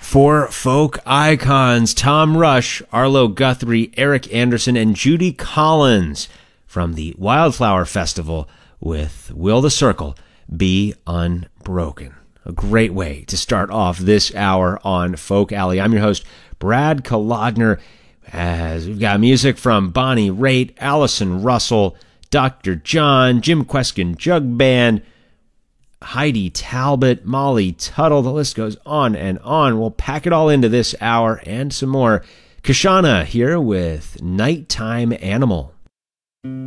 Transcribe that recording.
Four folk icons: Tom Rush, Arlo Guthrie, Eric Anderson, and Judy Collins from the Wildflower Festival with Will the Circle Be Unbroken. A great way to start off this hour on Folk Alley. I'm your host, Brad Kalogner, as we've got music from Bonnie Raitt, Allison Russell, Dr. John, Jim Kweskin Jug Band, Heidi Talbot, Molly Tuttle. The list goes on and on. We'll pack it all into this hour and some more. Kashana here with Nighttime Animal.